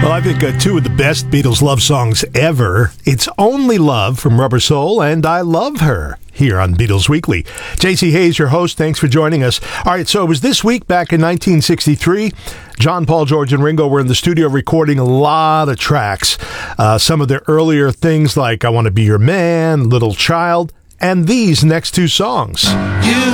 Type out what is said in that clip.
Well, I think two of the best Beatles love songs ever. It's Only Love from Rubber Soul and I Love Her here on Beatles Weekly. J.C. Hayes, your host. Thanks for joining us. All right, so it was this week back in 1963. John, Paul, George, and Ringo were in the studio recording a lot of tracks. Some of their earlier things like I Want to Be Your Man, Little Child, and these next two songs. You